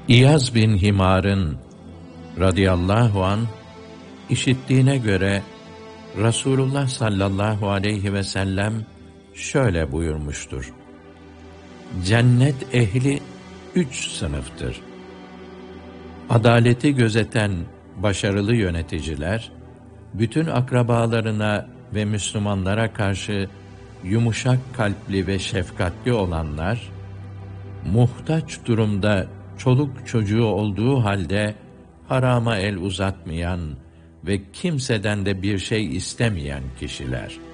İyaz bin Himar'ın radıyallahu an işittiğine göre Rasulullah sallallahu aleyhi ve sellem şöyle buyurmuştur: Cennet ehli 3 sınıftır. Adaleti gözeten başarılı yöneticiler, bütün akrabalarına ve Müslümanlara karşı yumuşak kalpli ve şefkatli olanlar, muhtaç durumda çoluk çocuğu olduğu halde harama el uzatmayan ve kimseden de bir şey istemeyen kişiler.